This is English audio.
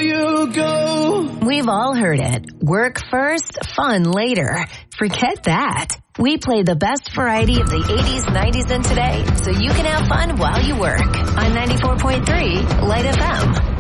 before you go. We've all heard it. Work first, fun later. Forget that. We play the best variety of the 80s, 90s, and today, so you can have fun while you work. On 94.3 Light FM.